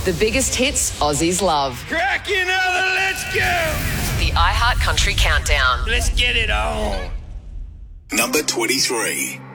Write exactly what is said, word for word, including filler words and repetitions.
The biggest hits Aussies love. Crack another, let's go! The iHeart Country Countdown. Let's get it on. Number twenty-three.